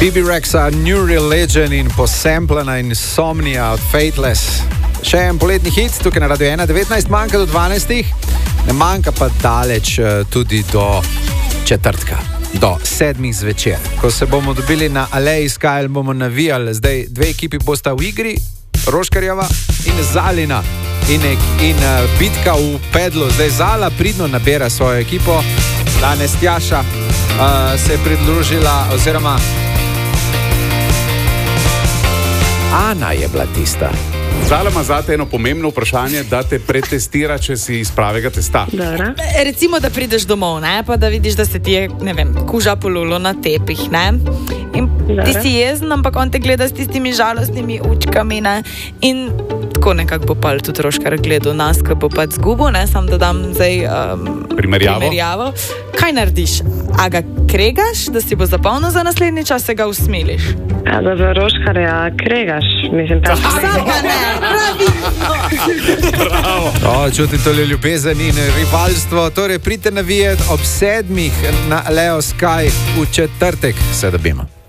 Bibi Rexa, New Religion in posemplena Insomnia od Fateless. Še en poletni hit, tukaj na Radio 1, 19 manjka do 12, ne manjka pa daleč tudi do četrtka, do 7 zvečer. Ko se bomo dobili na Aleji Sky, bomo navijali, zdaj dve ekipi bosta v igri, Roškarjeva in Zalina. In bitka v pedlu, zdaj Zala pridno nabira svojo ekipo, danes Tjaša se je pridružila, oziroma Ana je bila tista. Zala ima zate eno pomembno vprašanje, da te pretestira, če si iz pravega testa. Dobro. Recimo, da prideš domov, ne? Pa da vidiš, da se ti je, ne vem, kuža polulo na tepih, ne? In ti si jezen, ampak on te gleda s tistimi žalostnimi učkami, ne? In tako nekako bo pa tudi Roškar gledal nas, ko bo pa zgubo, ne? Sam da dam zdaj primerjavo. Kaj narediš? A ga kregaš, da si bo zapolnil za naslednji čas, se ga usmiliš? Ja, da za Roškarja kregaš, mislim, pa Bravo. Čutim tole ljubezen in rivalstvo. Torej, pridite navijati ob 7 na Leo Sky v četrtek. Se dobimo.